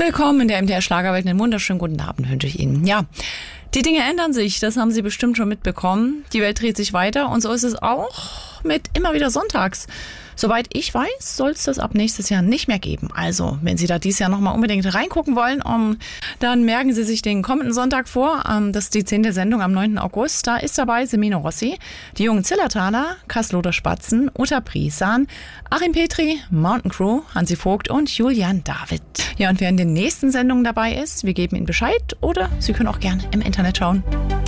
Willkommen in der MDR Schlagerwelt. Einen wunderschönen guten Abend wünsche ich Ihnen. Ja, die Dinge ändern sich, das haben Sie bestimmt schon mitbekommen. Die Welt dreht sich weiter und so ist es auch mit immer wieder sonntags. Soweit ich weiß, soll es das ab nächstes Jahr nicht mehr geben. Also, wenn Sie da dieses Jahr nochmal unbedingt reingucken wollen, dann merken Sie sich den kommenden Sonntag vor. Das ist die 10. Sendung am 9. August. Da ist dabei Semino Rossi, die jungen Zillertaler, Kasloder Spatzen, Uta Prisan, Achim Petri, Mountain Crew, Hansi Vogt und Julian David. Ja, und wer in den nächsten Sendungen dabei ist, wir geben Ihnen Bescheid oder Sie können auch gerne im Internet schauen.